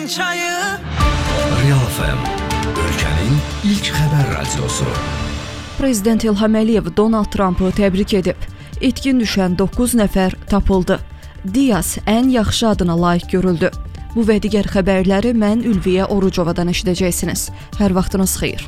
çayı. Real FM, ölkənin ilk xəbər radiosu. Prezident İlham Əliyev Donald Trumpı təbrik edib. İtkin düşən 9 nəfər tapıldı. Diaz ən yaxşı adına layiq görüldü. Bu və digər xəbərləri mən Ülviyə Orucovadan eşidəcəksiniz. Hər vaxtınız xeyir.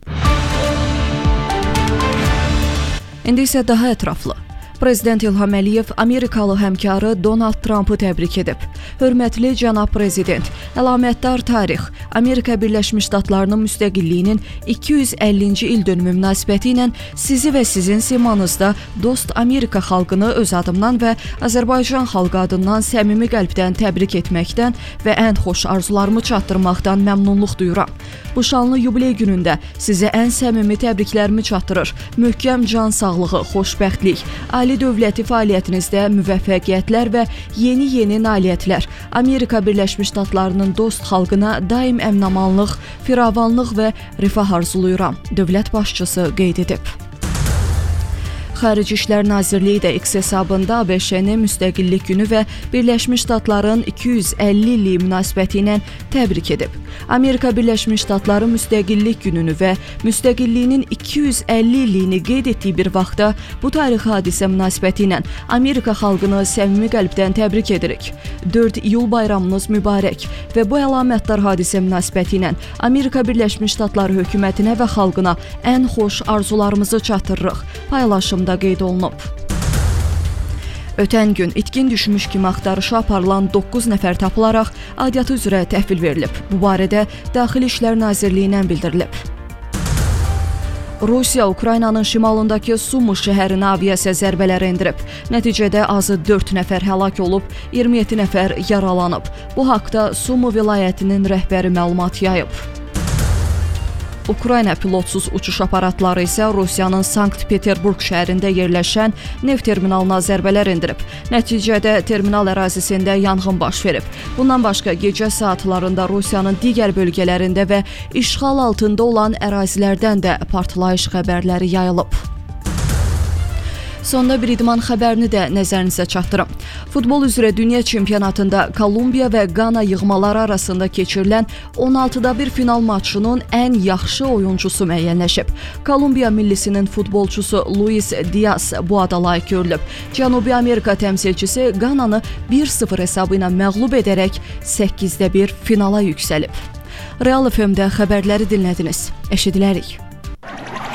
İndi isə daha ətraflı. Prezident İlham Əliyev Amerikalı həmkarı Donald Trumpı təbrik edib. Hörmətli cənab prezident, əlamətdar tarix, Amerika Birləşmiş Ştatlarının müstəqilliyinin 250-ci il dönümü münasibəti ilə sizi və sizin simanızda dost Amerika xalqını öz adımdan və Azərbaycan xalqı adından səmimi qəlbdən təbrik etməkdən və ən xoş arzularımı çatdırmaqdan məmnunluq duyuram. Bu şanlı yubiley günündə sizə ən səmimi təbriklərimi çatdırır. Möhkəm can sağlığı, xoşbəxtlik, ali dövləti fəaliyyətinizdə müvəffəqiyyətlər və yeni nailiyyətlər. Amerika Birləşmiş Ştatlarının dost xalqına daim əminamanlıq, firavanlıq və rifah arzuluyuram, dövlət başçısı qeyd edib. Xarici İşlər Nazirliyi də X hesabında ABŞ-nin müstəqillik günü və Birləşmiş Ştatların 250 illiyi münasibəti ilə təbrik edib. Amerika Birləşmiş Ştatları müstəqillik gününü və müstəqilliyinin 250 illiyini qeyd etdiyi bir vaxtda bu tarixi hadisə münasibəti ilə Amerika xalqını səmimi qəlbdən təbrik edirik. 4 iyul bayramınız mübarək və bu əlamətdar hadisə münasibəti ilə Amerika Birləşmiş Ştatları hökumətinə və xalqına ən xoş arzularımızı çatdırırıq. Paylaşımda qeyd olunub. Ötən gün itkin düşmüş kimi axtarışa aparılan 9 nəfər tapılaraq aidiyyatı üzrə təhvil verilib. Bu barədə Daxili İşlər Nazirliyindən bildirilib. Rusiya Ukraynanın şimalındakı Sumi şəhərinə aviasiya zərbələri endirib. Nəticədə azı 4 nəfər həlak olub, 27 nəfər yaralanıb. Bu haqda Sumi vilayətinin rəhbəri məlumat yayıb. Ukrayna pilotsuz uçuş aparatları isə Rusiyanın Sankt-Peterburq şəhərində yerləşən neft terminalına zərbələr endirib. Nəticədə terminal ərazisində yanğın baş verib. Bundan başqa gecə saatlarında Rusiyanın digər bölgələrində və işğal altında olan ərazilərdən də partlayış xəbərləri yayılıb. Sonda bir idman xəbərini də nəzərinizə çatdırım. Futbol üzrə dünya çempionatında Kolumbiya və Qana yığmaları arasında keçirilən 16-da 1 final maçının ən yaxşı oyuncusu müəyyənləşib. Kolumbiya millisinin futbolçusu Luis Diaz bu ada layiq görülüb. Cənubi Amerika təmsilçisi Qananı 1-0 hesabı ilə məğlub edərək 8-də 1 finala yüksəlib. Real FM-də xəbərləri dinlədiniz. Eşidilərik.